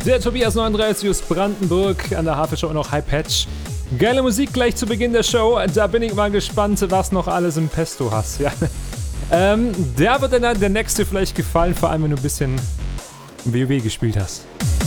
Der Tobias39 aus Brandenburg, an der Havel Show noch High Patch. Geile Musik gleich zu Beginn der Show. Da bin ich mal gespannt, was noch alles im Pesto hast. Ja. Der wird dann der nächste vielleicht gefallen, vor allem wenn du ein bisschen WoW gespielt hast.